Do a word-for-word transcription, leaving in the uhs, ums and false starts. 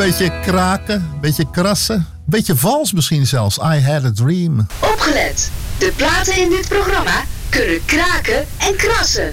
beetje kraken, een beetje krassen. Een beetje vals misschien zelfs. I had a dream. Opgelet. De platen in dit programma kunnen kraken en krassen.